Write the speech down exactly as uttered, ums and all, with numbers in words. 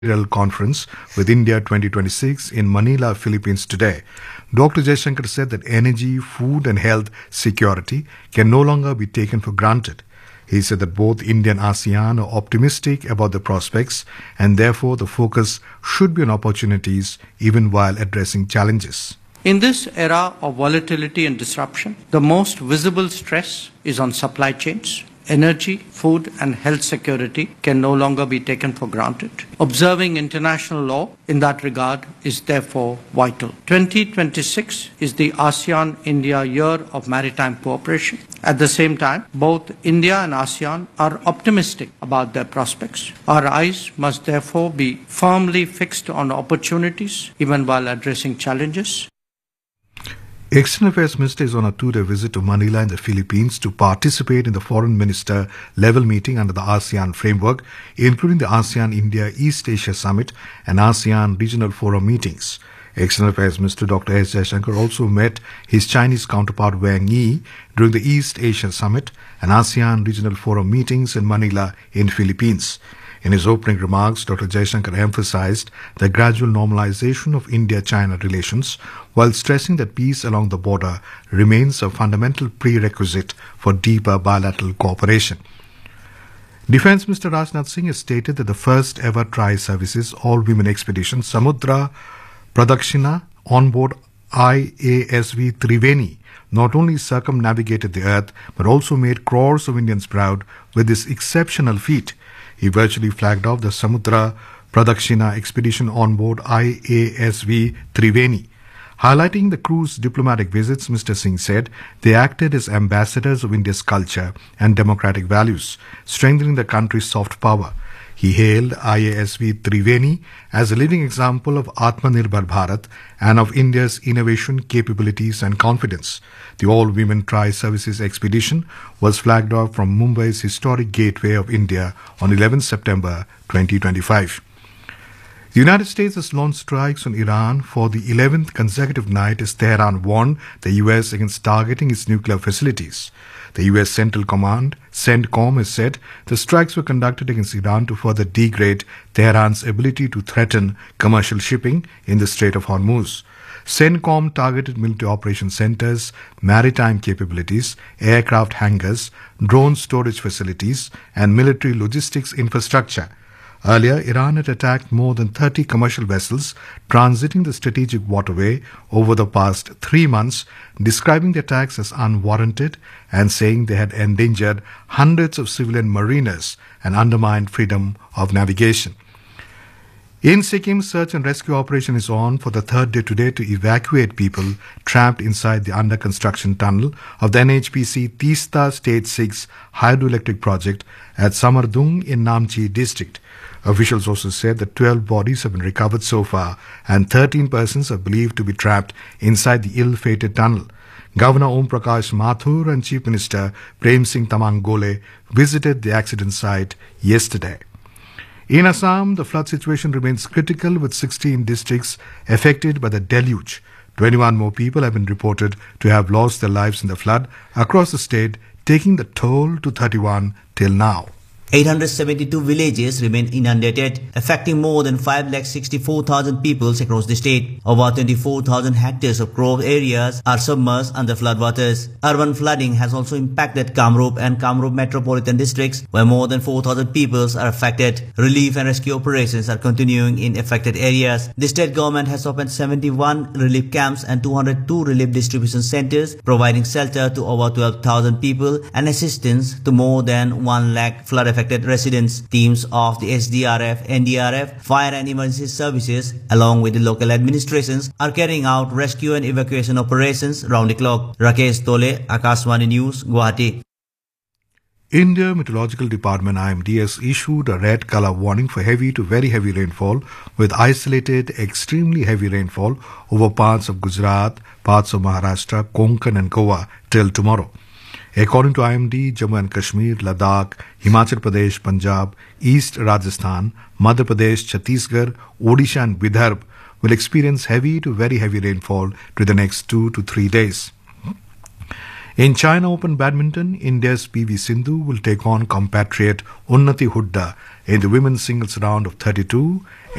Ministerial Conference with India twenty twenty-six in Manila, Philippines today. Doctor Jaishankar said that energy, food and health security can no longer be taken for granted. He said that both India and ASEAN are optimistic about the prospects and therefore the focus should be on opportunities even while addressing challenges. In this era of volatility and disruption, the most visible stress is on supply chains. Energy, food and health security can no longer be taken for granted. Observing international law in that regard is therefore vital. twenty twenty-six is the ASEAN-India Year of Maritime Cooperation. At the same time, both India and ASEAN are optimistic about their prospects. Our eyes must therefore be firmly fixed on opportunities even while addressing challenges. External Affairs Minister is on a two-day visit to Manila in the Philippines to participate in the Foreign Minister level meeting under the ASEAN framework, including the ASEAN-India East Asia Summit and ASEAN Regional Forum meetings. External Affairs Minister Doctor S. Jaishankar also met his Chinese counterpart Wang Yi during the East Asia Summit and ASEAN Regional Forum meetings in Manila in Philippines. In his opening remarks, Doctor Jaishankar emphasized the gradual normalization of India-China relations while stressing that peace along the border remains a fundamental prerequisite for deeper bilateral cooperation. Defence Minister Rajnath Singh has stated that the first ever tri-services all-women expedition Samudra Pradakshina on board I A S V Triveni not only circumnavigated the earth but also made crores of Indians proud with this exceptional feat. He virtually flagged off the Samudra Pradakshina expedition on board I A S V Triveni. Highlighting the crew's diplomatic visits, Mister Singh said they acted as ambassadors of India's culture and democratic values, strengthening the country's soft power. He hailed I A S V Triveni as a living example of Atmanirbhar Bharat and of India's innovation, capabilities and confidence. The all-women tri-services expedition was flagged off from Mumbai's historic gateway of India on eleventh September twenty twenty-five. The United States has launched strikes on Iran for the eleventh consecutive night as Tehran warned the U S against targeting its nuclear facilities. The U S Central Command, CENTCOM, has said the strikes were conducted against Iran to further degrade Tehran's ability to threaten commercial shipping in the Strait of Hormuz. CENTCOM targeted military operation centers, maritime capabilities, aircraft hangars, drone storage facilities, and military logistics infrastructure. Earlier, Iran had attacked more than thirty commercial vessels transiting the strategic waterway over the past three months, describing the attacks as unwarranted and saying they had endangered hundreds of civilian mariners and undermined freedom of navigation. In Sikkim, search and rescue operation is on for the third day today to evacuate people trapped inside the under-construction tunnel of the N H P C Teesta Stage six hydroelectric project at Samardung in Namchi district. Official sources said that twelve bodies have been recovered so far and thirteen persons are believed to be trapped inside the ill-fated tunnel. Governor Om Prakash Mathur and Chief Minister Prem Singh Tamang Gole visited the accident site yesterday. In Assam, the flood situation remains critical with sixteen districts affected by the deluge. twenty-one more people have been reported to have lost their lives in the flood across the state, taking the toll to thirty-one till now. eight hundred seventy-two villages remain inundated, affecting more than five lakh sixty-four thousand people across the state. Over twenty-four thousand hectares of crop areas are submerged under floodwaters. Urban flooding has also impacted Kamrup and Kamrup metropolitan districts, where more than four thousand people are affected. Relief and rescue operations are continuing in affected areas. The state government has opened seventy-one relief camps and two hundred two relief distribution centers, providing shelter to over twelve thousand people and assistance to more than one lakh flood-affected residents. Teams of the S D R F, N D R F, fire and emergency services, along with the local administrations, are carrying out rescue and evacuation operations round the clock. Rakesh Tole, Akashvani News, Guwahati. India Meteorological Department I M D has issued a red color warning for heavy to very heavy rainfall with isolated extremely heavy rainfall over parts of Gujarat, parts of Maharashtra, Konkan and Goa till tomorrow. According to I M D, Jammu and Kashmir, Ladakh, Himachal Pradesh, Punjab, East Rajasthan, Madhya Pradesh, Chhattisgarh, Odisha and Vidarbha will experience heavy to very heavy rainfall to the next two to three days. In China Open Badminton, India's P V Sindhu will take on compatriot Unnati Hooda in the women's singles round of thirty-two.